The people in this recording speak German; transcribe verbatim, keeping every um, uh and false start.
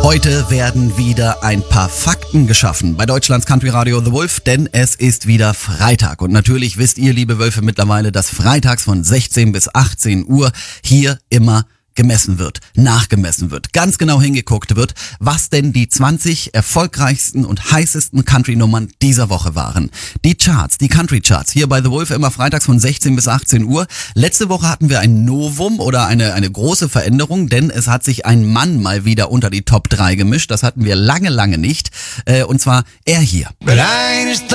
Heute werden wieder ein paar Fakten geschaffen bei Deutschlands Country Radio The Wolf, denn es ist wieder Freitag. Und natürlich wisst ihr, liebe Wölfe, mittlerweile, dass freitags von sechzehn bis achtzehn Uhr hier immer gemessen wird, nachgemessen wird, ganz genau hingeguckt wird, was denn die zwanzig erfolgreichsten und heißesten Country-Nummern dieser Woche waren. Die Charts, die Country-Charts, hier bei The Wolf immer freitags von sechzehn bis achtzehn Uhr. Letzte Woche hatten wir ein Novum oder eine eine große Veränderung, denn es hat sich ein Mann mal wieder unter die Top drei gemischt. Das hatten wir lange, lange nicht. Äh, und zwar er hier.